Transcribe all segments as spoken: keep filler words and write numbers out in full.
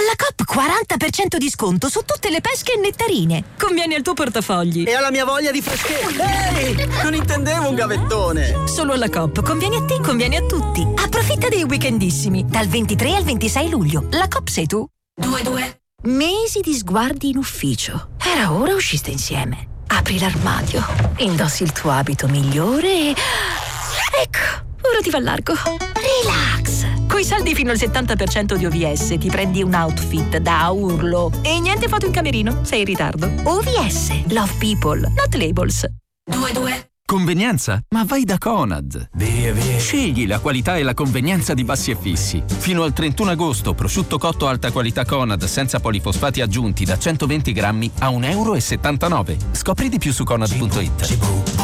Alla Coop quaranta per cento di sconto su tutte le pesche e nettarine. Conviene al tuo portafogli. E alla mia voglia di freschezza. Ehi, non intendevo un gavettone. Solo alla Coop. Conviene a te, conviene a tutti. Approfitta dei weekendissimi. Dal ventitré al ventisei luglio. La Coop sei tu. Due due. Mesi di sguardi in ufficio. Era ora usciste insieme. Apri l'armadio, indossi il tuo abito migliore e... ecco, ora ti va largo. Relax! Coi saldi fino al settanta per cento di O V S ti prendi un outfit da urlo. E niente foto in camerino, sei in ritardo. O V S, love people, not labels. Due due. Convenienza? Ma vai da Conad. Via, via. Scegli la qualità e la convenienza di Bassi e Fissi. Fino al trentuno agosto, prosciutto cotto alta qualità Conad senza polifosfati aggiunti da centoventi grammi a un euro e settantanove. Scopri di più su conad punto it.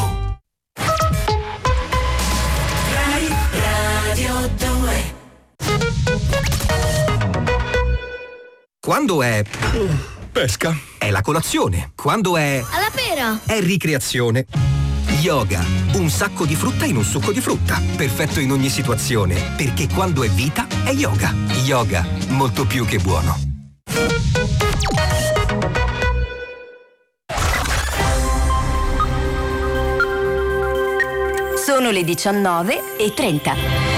Quando è pesca, è la colazione. Quando è alla pera, è ricreazione. Yoga, un sacco di frutta in un succo di frutta. Perfetto in ogni situazione, perché quando è vita è yoga. Yoga, molto più che buono. Sono le diciannove e trenta.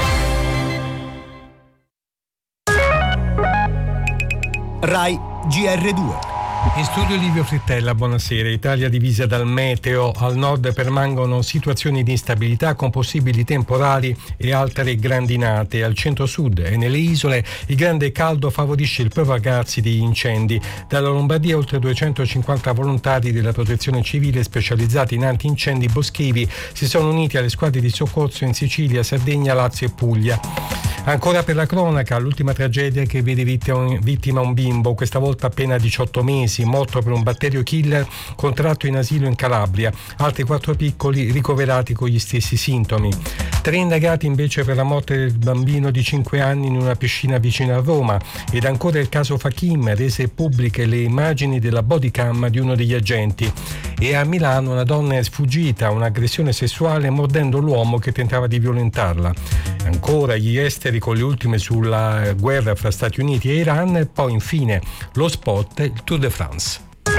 Rai G R due. In studio Livio Frittella, buonasera. Italia divisa dal meteo, al nord permangono situazioni di instabilità con possibili temporali e altre grandinate. Al centro-sud e nelle isole il grande caldo favorisce il propagarsi degli incendi. Dalla Lombardia oltre duecentocinquanta volontari della protezione civile specializzati in antincendi boschivi si sono uniti alle squadre di soccorso in Sicilia, Sardegna, Lazio e Puglia. Ancora per la cronaca, l'ultima tragedia che vede vittima un bimbo, questa volta appena diciotto mesi, morto per un batterio killer contratto in asilo in Calabria. Altri quattro piccoli ricoverati con gli stessi sintomi. Tre indagati invece per la morte del bambino di cinque anni in una piscina vicino a Roma. Ed ancora il caso Fakim, rese pubbliche le immagini della bodycam di uno degli agenti. E a Milano una donna è sfuggita a un'aggressione sessuale mordendo l'uomo che tentava di violentarla. Ancora gli esteri con le ultime sulla guerra fra Stati Uniti e Iran e poi infine lo sport, il Tour de France.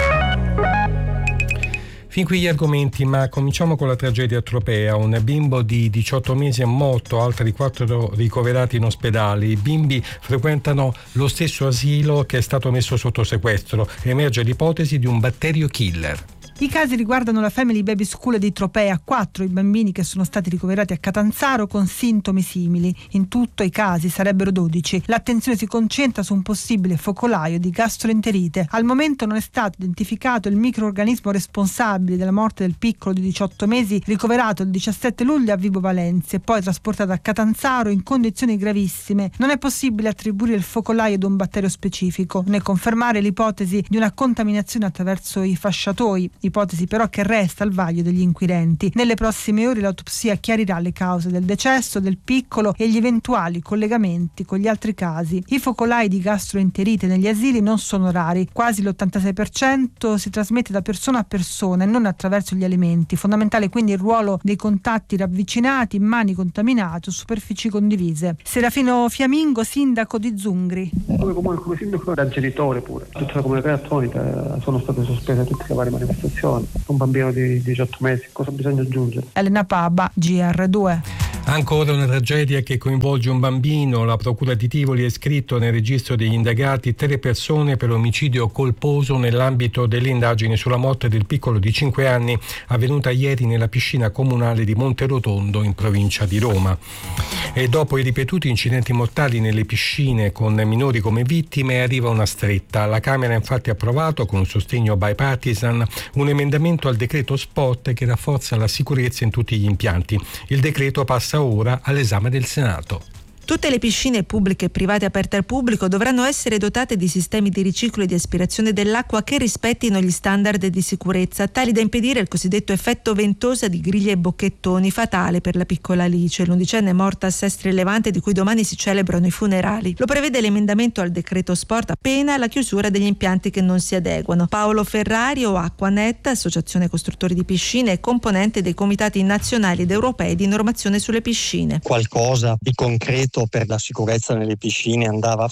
Fin qui gli argomenti, ma cominciamo con la tragedia a Tropea. Un bimbo di diciotto mesi è morto, altri quattro ricoverati in ospedale. I bimbi frequentano lo stesso asilo che è stato messo sotto sequestro. Emerge l'ipotesi di un batterio killer. I casi riguardano la Family Baby School di Tropea, quattro i bambini che sono stati ricoverati a Catanzaro con sintomi simili. In tutto i casi sarebbero dodici. L'attenzione si concentra su un possibile focolaio di gastroenterite. Al momento non è stato identificato il microorganismo responsabile della morte del piccolo di diciotto mesi ricoverato il diciassette luglio a Vibo Valentia e poi trasportato a Catanzaro in condizioni gravissime. Non è possibile attribuire il focolaio ad un batterio specifico, né confermare l'ipotesi di una contaminazione attraverso i fasciatoi. Ipotesi però che resta al vaglio degli inquirenti. Nelle prossime ore l'autopsia chiarirà le cause del decesso del piccolo e gli eventuali collegamenti con gli altri casi. I focolai di gastroenterite negli asili non sono rari, quasi l'ottantasei per cento si trasmette da persona a persona e non attraverso gli alimenti. Fondamentale quindi il ruolo dei contatti ravvicinati, mani contaminate o superfici condivise. Serafino Fiamingo, sindaco di Zungri. Come comune, come sindaco da genitore pure. Tutta la comunità attonica, sono state sospese tutte le varie manifestazioni. Un bambino di diciotto mesi, cosa bisogna aggiungere? Elena Paba, G R due. Ancora una tragedia che coinvolge un bambino. La procura di Tivoli ha iscritto nel registro degli indagati tre persone per omicidio colposo nell'ambito delle indagini sulla morte del piccolo di cinque anni avvenuta ieri nella piscina comunale di Monterotondo in provincia di Roma. E dopo i ripetuti incidenti mortali nelle piscine con minori come vittime arriva una stretta. La Camera ha infatti approvato con un sostegno bipartisan un emendamento al decreto sport che rafforza la sicurezza in tutti gli impianti. Il decreto passa ora all'esame del Senato. Tutte le piscine pubbliche e private aperte al pubblico dovranno essere dotate di sistemi di riciclo e di aspirazione dell'acqua che rispettino gli standard di sicurezza, tali da impedire il cosiddetto effetto ventosa di griglie e bocchettoni, fatale per la piccola Alice, l'undicenne morta a Sestri Levante di cui domani si celebrano i funerali. Lo prevede l'emendamento al decreto sport, appena la chiusura degli impianti che non si adeguano. Paolo Ferrari o Acquanet, associazione costruttori di piscine e componente dei comitati nazionali ed europei di normazione sulle piscine. Qualcosa di concreto per la sicurezza nelle piscine andava fatto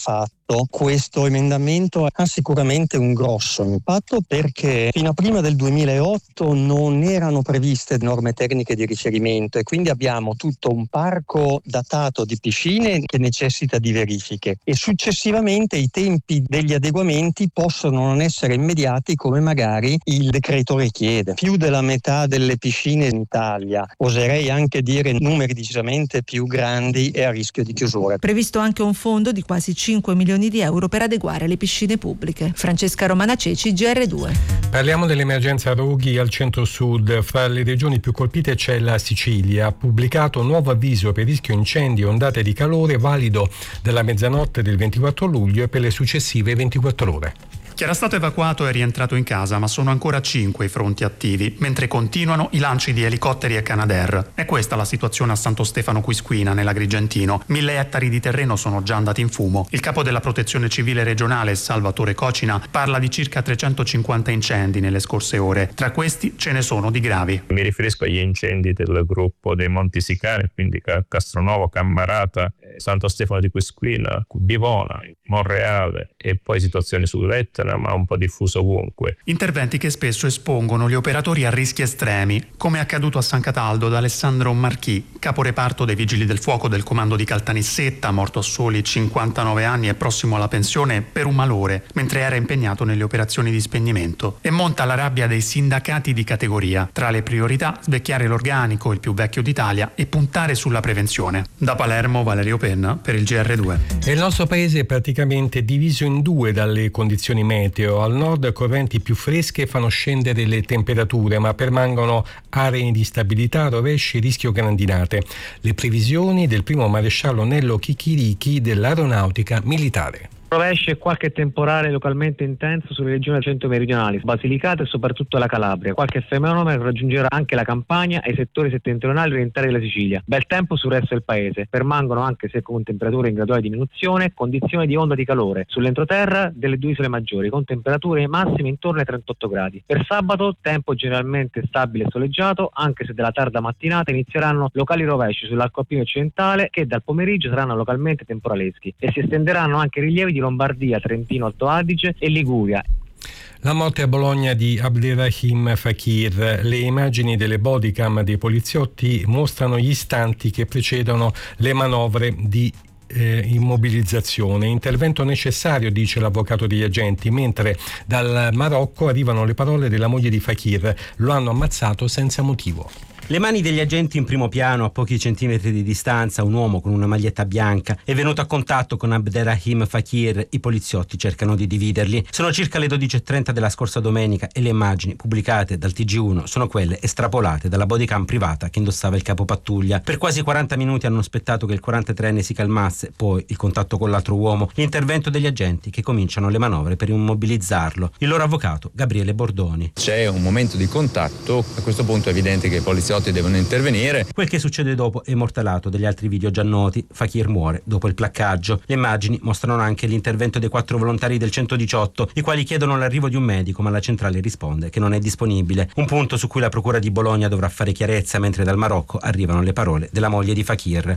impatto questo emendamento? Ha sicuramente un grosso impatto, perché fino a prima del duemilaotto non erano previste norme tecniche di riferimento e quindi abbiamo tutto un parco datato di piscine che necessita di verifiche, e successivamente i tempi degli adeguamenti possono non essere immediati come magari il decreto richiede. Più della metà delle piscine in Italia, oserei anche dire numeri decisamente più grandi, è a rischio di chiusura. Previsto anche un fondo di quasi cinque milioni di euro per adeguare le piscine pubbliche. Francesca Romana Ceci, G R due. Parliamo dell'emergenza roghi al centro-sud. Fra le regioni più colpite c'è la Sicilia. Ha pubblicato un nuovo avviso per rischio incendi e ondate di calore valido dalla mezzanotte del ventiquattro luglio e per le successive ventiquattro ore. Chi era stato evacuato è rientrato in casa, ma sono ancora cinque i fronti attivi, mentre continuano i lanci di elicotteri e Canadair. È questa la situazione a Santo Stefano Quisquina, nell'Agrigentino. Mille ettari di terreno sono già andati in fumo. Il capo della Protezione Civile regionale, Salvatore Cocina, parla di circa trecentocinquanta incendi nelle scorse ore. Tra questi ce ne sono di gravi. Mi riferisco agli incendi del gruppo dei Monti Sicari, quindi Castronovo, Cammarata, Santo Stefano di Quisquina, Bivona, Monreale, e poi situazioni sull'Etna, ma un po' diffuso ovunque. Interventi che spesso espongono gli operatori a rischi estremi, come è accaduto a San Cataldo da Alessandro Marchi, caporeparto dei Vigili del Fuoco del comando di Caltanissetta, morto a soli cinquantanove anni e prossimo alla pensione per un malore, mentre era impegnato nelle operazioni di spegnimento. E monta la rabbia dei sindacati di categoria. Tra le priorità, svecchiare l'organico, il più vecchio d'Italia, e puntare sulla prevenzione. Da Palermo, Valerio Penna per il G R due. E il nostro paese è praticamente diviso in due dalle condizioni meteo. Al nord correnti più fresche fanno scendere le temperature, ma permangono aree di instabilità, rovesci e rischio grandinate. Le previsioni del primo maresciallo Nello Chicchirichi dell'Aeronautica Militare. Rovesce qualche temporale localmente intenso sulle regioni centro-meridionali, Basilicata e soprattutto la Calabria. Qualche fenomeno raggiungerà anche la Campania e i settori settentrionali orientali della Sicilia. Bel tempo sul resto del paese. Permangono, anche se con temperature in graduale diminuzione, condizioni di onda di calore sull'entroterra delle due isole maggiori, con temperature massime intorno ai trentotto gradi. Per sabato tempo generalmente stabile e soleggiato, anche se dalla tarda mattinata inizieranno locali rovesci sull'arco alpino occidentale, che dal pomeriggio saranno localmente temporaleschi, e si estenderanno anche rilievi di Lombardia, Trentino, Alto Adige e Liguria. La morte a Bologna di Abderrahim Fakir. Le immagini delle bodycam dei poliziotti mostrano gli istanti che precedono le manovre di Eh, immobilizzazione. Intervento necessario, dice l'avvocato degli agenti, mentre dal Marocco arrivano le parole della moglie di Fakir: lo hanno ammazzato senza motivo. Le mani degli agenti in primo piano, a pochi centimetri di distanza, un uomo con una maglietta bianca è venuto a contatto con Abderrahim Fakir. I poliziotti cercano di dividerli. Sono circa le dodici e trenta della scorsa domenica e le immagini pubblicate dal T G uno sono quelle estrapolate dalla bodycam privata che indossava il capo pattuglia. Per quasi quaranta minuti hanno aspettato che il quarantatreenne si calmasse, poi il contatto con l'altro uomo, l'intervento degli agenti che cominciano le manovre per immobilizzarlo. Il loro avvocato, Gabriele Bordoni. C'è un momento di contatto, a questo punto è evidente che i poliziotti devono intervenire. Quel che succede dopo è immortalato dagli altri video già noti. Fakir muore dopo il placcaggio. Le immagini mostrano anche l'intervento dei quattro volontari del centodiciotto, i quali chiedono l'arrivo di un medico, ma la centrale risponde che non è disponibile. Un punto su cui la procura di Bologna dovrà fare chiarezza, mentre dal Marocco arrivano le parole della moglie di Fakir.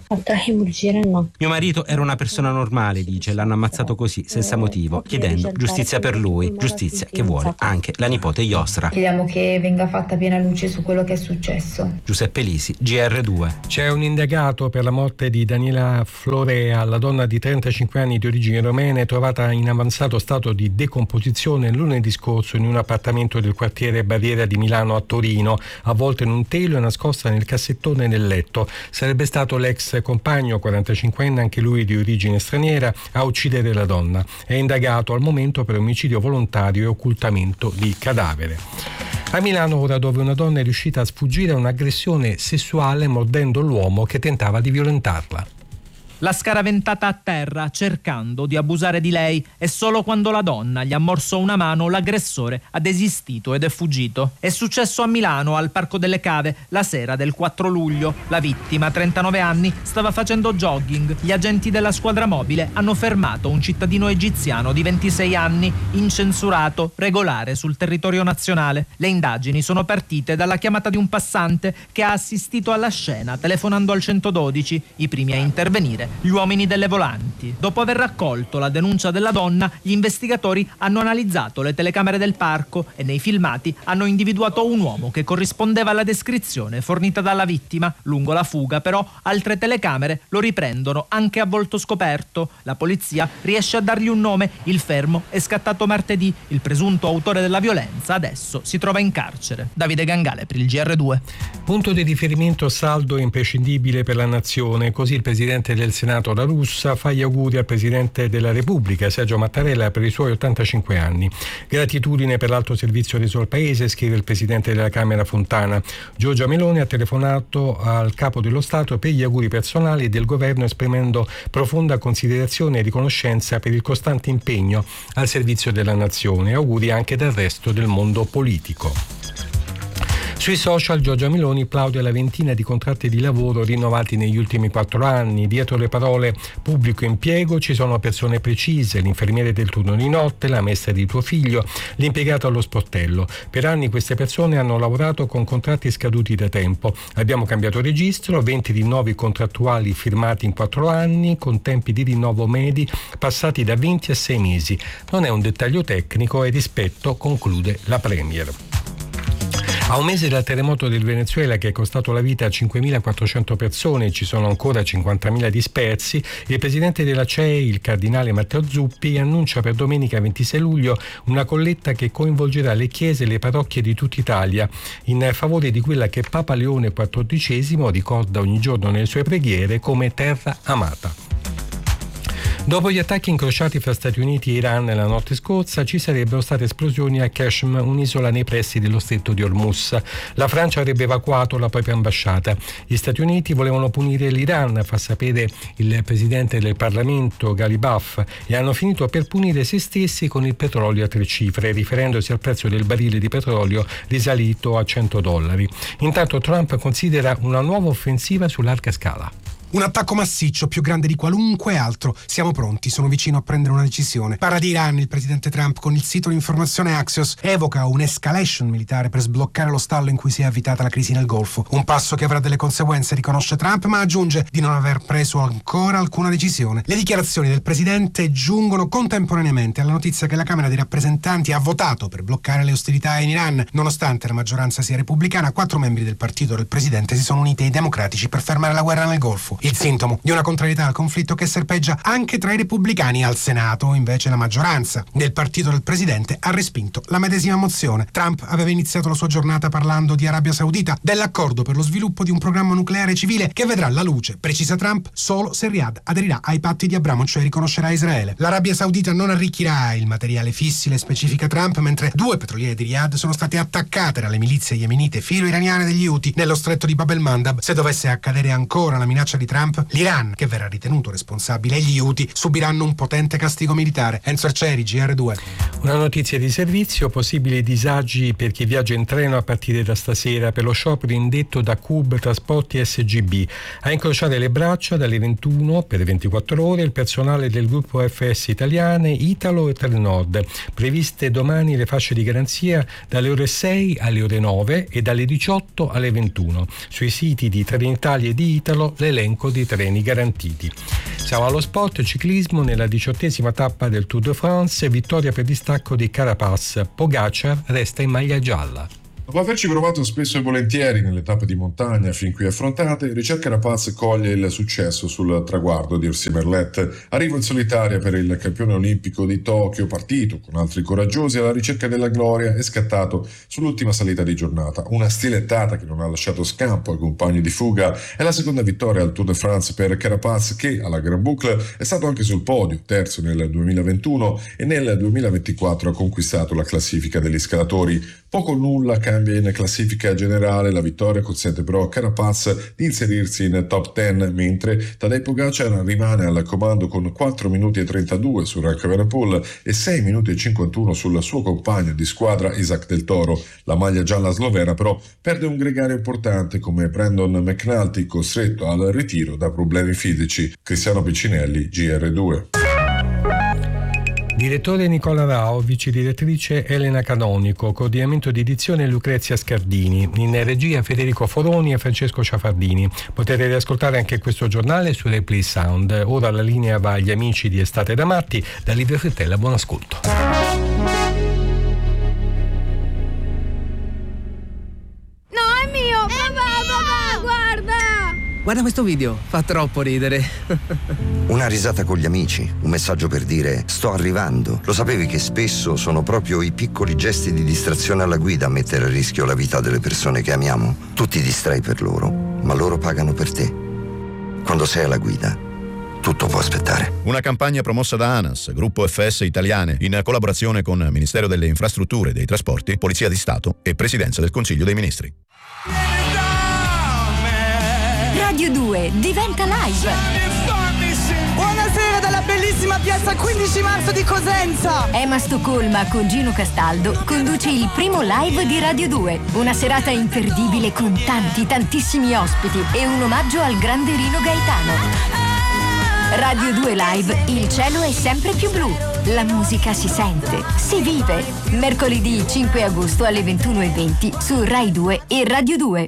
Mio marito era una persona normale, dice, l'hanno ammazzato così, senza motivo, chiedendo giustizia per lui, giustizia che vuole anche la nipote Yosra. Chiediamo che venga fatta piena luce su quello che è successo. Giuseppe Lisi, G R due. C'è un indagato per la morte di Daniela Florea, la donna di trentacinque anni di origini romene, trovata in avanzato stato di decomposizione lunedì scorso in un appartamento del quartiere Barriera di Milano a Torino, avvolta in un telo e nascosta nel cassettone nel letto. Sarebbe stato l'ex compagno, quarantacinquenne, anche lui di origine straniera, a uccidere la donna. È indagato al momento per omicidio volontario e occultamento di cadavere. A Milano ora, dove una donna è riuscita a sfuggire a un'aggressione sessuale mordendo l'uomo che tentava di violentarla. L'ha scaraventata a terra cercando di abusare di lei e solo quando la donna gli ha morso una mano l'aggressore ha desistito ed è fuggito. È successo a Milano, al Parco delle Cave, la sera del quattro luglio. La vittima, trentanove anni, stava facendo jogging. Gli agenti della squadra mobile hanno fermato un cittadino egiziano di ventisei anni, incensurato, regolare sul territorio nazionale. Le indagini sono partite dalla chiamata di un passante che ha assistito alla scena telefonando al centododici. I primi a intervenire seguire gli uomini delle volanti. Dopo aver raccolto la denuncia della donna, gli investigatori hanno analizzato le telecamere del parco e nei filmati hanno individuato un uomo che corrispondeva alla descrizione fornita dalla vittima. Lungo la fuga, però, altre telecamere lo riprendono anche a volto scoperto. La polizia riesce a dargli un nome. Il fermo è scattato martedì. Il presunto autore della violenza adesso si trova in carcere. Davide Gangale per il G R due. Punto di riferimento saldo e imprescindibile per la nazione. Così il presidente del Senato La Russa fa gli auguri al presidente della Repubblica Sergio Mattarella per i suoi ottantacinque anni. Gratitudine per l'alto servizio reso al paese, scrive il presidente della Camera Fontana. Giorgia Meloni ha telefonato al capo dello Stato per gli auguri personali del governo, esprimendo profonda considerazione e riconoscenza per il costante impegno al servizio della nazione. Auguri anche dal resto del mondo politico. Sui social Giorgia Meloni plaude la ventina di contratti di lavoro rinnovati negli ultimi quattro anni. Dietro le parole pubblico impiego ci sono persone precise: l'infermiere del turno di notte, la maestra di tuo figlio, l'impiegato allo sportello. Per anni queste persone hanno lavorato con contratti scaduti da tempo. Abbiamo cambiato registro, venti rinnovi contrattuali firmati in quattro anni, con tempi di rinnovo medi passati da venti a sei mesi. Non è un dettaglio tecnico e rispetto, conclude la Premier. A un mese dal terremoto del Venezuela che è costato la vita a cinquemilaquattrocento persone e ci sono ancora cinquantamila dispersi, il presidente della C E I, il cardinale Matteo Zuppi, annuncia per domenica ventisei luglio una colletta che coinvolgerà le chiese e le parrocchie di tutta Italia in favore di quella che Papa Leone quattordicesimo ricorda ogni giorno nelle sue preghiere come terra amata. Dopo gli attacchi incrociati fra Stati Uniti e Iran la notte scorsa, ci sarebbero state esplosioni a Qashm, un'isola nei pressi dello stretto di Hormuz. La Francia avrebbe evacuato la propria ambasciata. Gli Stati Uniti volevano punire l'Iran, fa sapere il presidente del Parlamento Ghalibaf, e hanno finito per punire se stessi con il petrolio a tre cifre, riferendosi al prezzo del barile di petrolio risalito a cento dollari. Intanto Trump considera una nuova offensiva su larga scala. Un attacco massiccio, più grande di qualunque altro. Siamo pronti, sono vicino a prendere una decisione. Parla di Iran, il presidente Trump con il sito di informazione Axios evoca un'escalation militare per sbloccare lo stallo in cui si è avvitata la crisi nel Golfo. Un passo che avrà delle conseguenze, riconosce Trump, ma aggiunge di non aver preso ancora alcuna decisione. Le dichiarazioni del presidente giungono contemporaneamente alla notizia che la Camera dei rappresentanti ha votato per bloccare le ostilità in Iran. Nonostante la maggioranza sia repubblicana, quattro membri del partito del presidente si sono uniti ai democratici per fermare la guerra nel Golfo. Il sintomo di una contrarietà al conflitto che serpeggia anche tra i repubblicani. Al Senato, invece, la maggioranza del partito del presidente ha respinto la medesima mozione. Trump aveva iniziato la sua giornata parlando di Arabia Saudita, dell'accordo per lo sviluppo di un programma nucleare civile che vedrà la luce, precisa Trump, solo se Riyadh aderirà ai patti di Abramo, cioè riconoscerà Israele. L'Arabia Saudita non arricchirà il materiale fissile, specifica Trump, mentre due petroliere di Riyadh sono state attaccate dalle milizie yemenite filo-iraniane degli Houthi nello stretto di Bab el-Mandab. Se dovesse accadere ancora la minaccia di Trump, l'Iran, che verrà ritenuto responsabile, e gli Houthi subiranno un potente castigo militare. Enzo Arcieri, G R due. Una notizia di servizio: possibili disagi per chi viaggia in treno a partire da stasera per lo sciopero indetto da C U B Trasporti S G B. A incrociare le braccia dalle ventuno per ventiquattro ore il personale del gruppo F S Italiane, Italo e Trenord. Previste domani le fasce di garanzia dalle ore sei alle ore nove e dalle diciotto alle ventuno. Sui siti di Trenitalia e di Italo l'elenco di treni garantiti. Siamo allo sport ciclismo. Nella diciottesima tappa del Tour de France, vittoria per distacco di Carapaz. Pogacar resta in maglia gialla. Dopo averci provato spesso e volentieri nelle tappe di montagna fin qui affrontate, Richard Carapaz coglie il successo sul traguardo di Orsi Merlet. Arrivo in solitaria per il campione olimpico di Tokyo, partito con altri coraggiosi alla ricerca della gloria e scattato sull'ultima salita di giornata. Una stilettata che non ha lasciato scampo ai compagni di fuga. È la seconda vittoria al Tour de France per Carapaz, che alla Grand Boucle è stato anche sul podio, terzo nel duemilaventuno, e nel duemilaventiquattro ha conquistato la classifica degli scalatori. Poco o nulla cambia in classifica generale, la vittoria consente però a Carapaz di inserirsi in top dieci, mentre Tadej Pogacar rimane al comando con quattro minuti e trentadue su Remco Evenepoel e sei minuti e cinquantuno sul suo compagno di squadra Isaac Del Toro. La maglia gialla slovena però perde un gregario importante come Brandon McNulty, costretto al ritiro da problemi fisici. Cristiano Piccinelli, G R due. Direttore Nicola Rao, vice direttrice Elena Canonico, coordinamento di edizione Lucrezia Scardini, in regia Federico Foroni e Francesco Ciafardini. Potete riascoltare anche questo giornale su Replay Sound. Ora la linea va agli amici di Estate da Matti. Da Livio Frittella, buon ascolto. No, è mio! Papà, papà, guarda! Guarda questo video, fa troppo ridere. Una risata con gli amici, un messaggio per dire sto arrivando. Lo sapevi che spesso sono proprio i piccoli gesti di distrazione alla guida a mettere a rischio la vita delle persone che amiamo? Tu ti distrai per loro, ma loro pagano per te. Quando sei alla guida, tutto può aspettare. Una campagna promossa da ANAS, Gruppo F S Italiane, in collaborazione con Ministero delle Infrastrutture e dei Trasporti, Polizia di Stato e Presidenza del Consiglio dei Ministri. Radio due diventa live. Buonasera dalla bellissima piazza quindici marzo di Cosenza. Emma Stoccolma con Gino Castaldo conduce il primo live di Radio due. Una serata imperdibile con tanti, tantissimi ospiti e un omaggio al grande Rino Gaetano. Radio due Live, il cielo è sempre più blu. La musica si sente, si vive. Mercoledì cinque agosto alle ventuno e venti su Rai due e Radio due.